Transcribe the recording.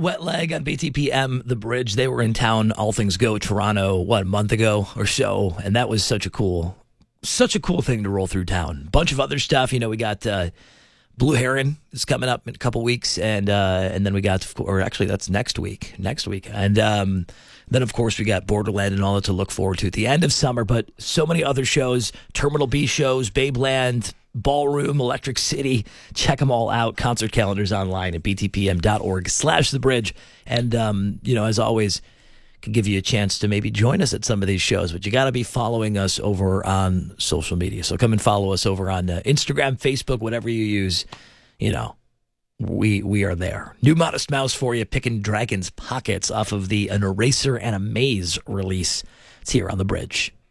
Wet Leg on BTPM, The Bridge. They were in town, All Things Go, Toronto, a month ago or so, and that was such a cool thing to roll through town. Bunch of other stuff. We got Blue Heron is coming up in a couple weeks, and then we got, or actually that's next week, and then of course we got Borderland and all that to look forward to at the end of summer. But so many other shows, Terminal B shows, Babeland, Ballroom, Electric City. Check them all out. Concert calendars online at btpm.org/thebridge. And as always, can give you a chance to maybe join us at some of these shows, but you got to be following us over on social media. So come and follow us over on Instagram, Facebook, whatever you use. We are there. New Modest Mouse for you, picking Dragon's Pockets off of the An Eraser and a Maze release. It's here on The Bridge.